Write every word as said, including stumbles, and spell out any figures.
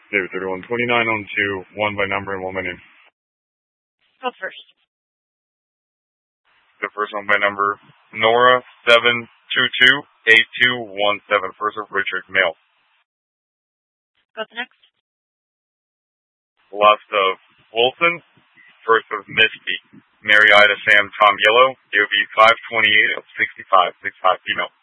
David thirty-one twenty-nine on two, one by number and one by name. Go first. The first one by number, Nora seven two two eight two one seven. First of Richard, male. Go the next. Last of Wilson. First of Misty. Mary Ida Sam Tom Yellow. It would be five twenty-eight of sixty-five, sixty-five female.